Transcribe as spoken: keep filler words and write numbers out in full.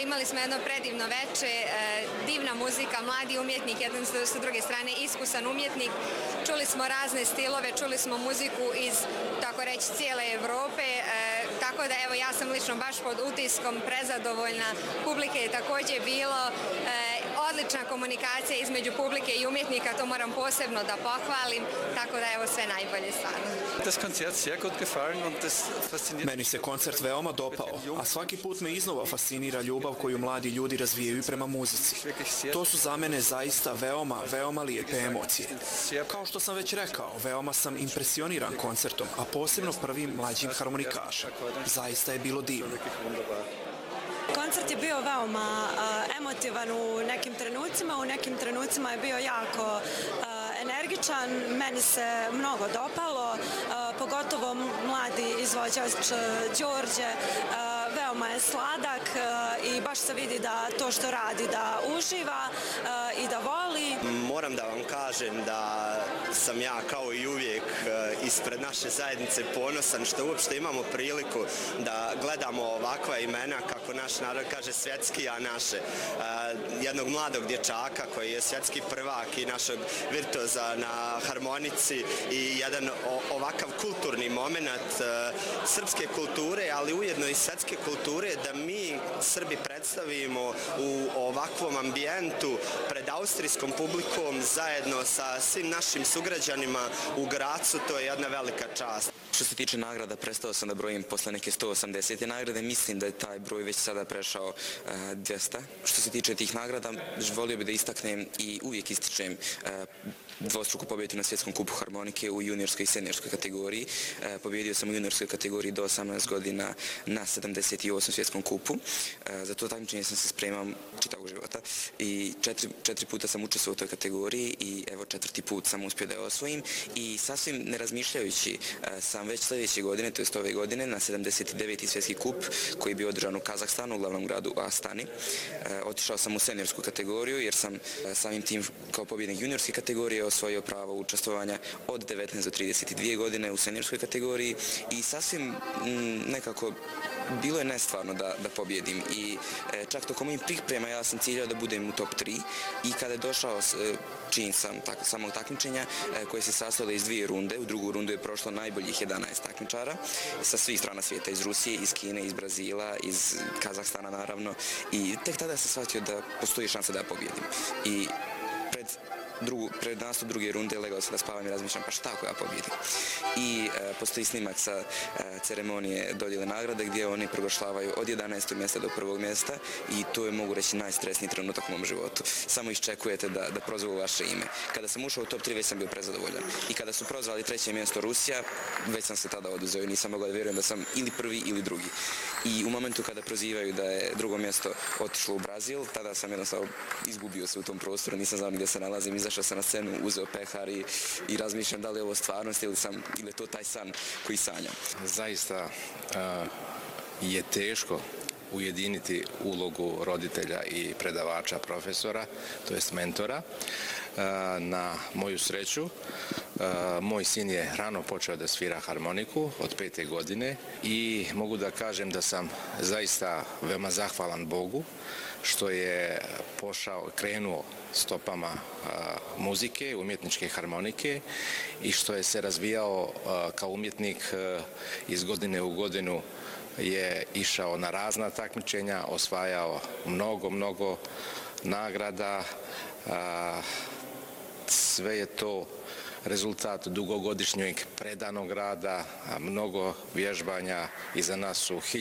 imali smo jedno predivno veče, divna muzika, mladi umjetnik, jedan sa druge strane iskusan umjetnik. Čuli smo razne stilove, čuli smo muziku iz, tako reći, cijele Evrope, tako da evo ja sam lično baš pod utiskom, prezadovoljna. Publike je također bilo, odlična komunikacija između publike i umjetnika, to moram posebno da pohvalim, tako da evo sve najbolje stvarno. Meni se koncert veoma dopao, a svaki put me iznova fascinira ljubav koju mladi ljudi razvijaju prema muzici. To su za mene zaista veoma, veoma lijepe emocije. Kao što sam već rekao, veoma sam impresioniran koncertom, a posebno prvim mlađim harmonikašem. Zaista je bilo divno. Koncert je bio veoma uh, emotivan u nekim trenucima, u nekim trenucima je bio jako uh, energičan, meni se mnogo dopalo, uh, pogotovo mladi izvođač uh, Đorđe, uh, veoma je sladak uh, i baš se vidi da to što radi da uživa uh, i da voli. Moram da vam kažem da sam ja kao i uvijek uh, ispred naše zajednice ponosan što uopšte imamo priliku da gledamo ovakva imena, kako naš narod kaže svjetski, a naše. Uh, jednog mladog dječaka koji je svjetski prvak i našeg virtuoza na harmonici i jedan o, ovakav kulturni moment uh, srpske kulture, ali ujedno i svjetske kulture, da mi Srbi predstavimo u ovakvom ambijentu pred austrijskom publikom zajedno sa svim našim sugrađanima u Gracu, to je jedna velika čast. Što se tiče nagrada, prestao sam da brojim posle neke sto osamdeset nagrade, mislim da je taj broj već sada prešao uh, dvjesto. Što se tiče tih nagrada, volio bih da istaknem i uvijek ističem uh, dvostruku pobjedu na svjetskom kupu harmonike u juniorskoj i seniorskoj kategoriji. Uh, pobjedio sam u juniorskoj kategoriji do osamnaest godina na sedamdeset osmom svjetskom kupu. Uh, za to takmičenje sam se spremao čitavog života i četiri, četiri puta sam učestvovao u toj kategoriji i evo četvrti put sam uspio da je osvojim i sasvim ne razmišljajući uh, sam već sljedeće godine, to jest ove godine, na sedamdeset deveti svjetski kup koji je bio održan u Kazahstanu, u glavnom gradu Astani. E, otišao sam u seniorsku kategoriju jer sam e, samim tim kao pobjednik juniorske kategorije osvojio pravo učestvovanja od devetnaest do trideset dvije godine u seniorskoj kategoriji i sasvim m, nekako bilo je nestvarno da, da pobjedim i e, čak tokom mojih priprema ja sam ciljao da budem u top tri i kada je došao e, čin sam tak, samog takmičenja e, koje se sastojalo iz dvije runde, u drugu rundu je prošlo najboljih jedanaest takmičara sa svih strana svijeta, iz Rusije, iz Kine, iz Brazila, iz Kazahstana naravno i tek tada sam shvatio da postoji šansa da ja pobjedim i pred Drugu, pred nastup druge runde legao se da spavam i razmišljam pa šta ako ja pobjedim. I e, postoji snimak sa e, ceremonije dodjele nagrade gdje oni proglašavaju od jedanaestog mjesta do prvog mjesta i to je, mogu reći, najstresniji trenutak u mom životu. Samo iščekujete da, da prozvu vaše ime. Kada sam ušao u top tri već sam bio prezadovoljan. I kada su prozvali treće mjesto Rusija, već sam se tada oduzeo i nisam mogao da vjerujem da sam ili prvi ili drugi. I u momentu kada prozivaju da je drugo mjesto otišlo u Brazil, tada sam jednostavno izgubio se u tom prostoru, nisam znao gdje se nalazim, izašao sam na scenu, uzeo pehar i, i razmišljam da li je ovo stvarnost ili, sam, ili je to taj san koji sanjam. Zaista uh, je teško ujediniti ulogu roditelja i predavača, profesora, to jest mentora. Na moju sreću, moj sin je rano počeo da svira harmoniku od pete godine i mogu da kažem da sam zaista veoma zahvalan Bogu što je pošao, krenuo stopama muzike, umjetničke harmonike i što je se razvijao kao umjetnik iz godine u godinu, je išao na razna takmičenja, osvajao mnogo, mnogo nagrada. Sve je to rezultat dugogodišnjeg predanog rada, mnogo vježbanja, iza nas su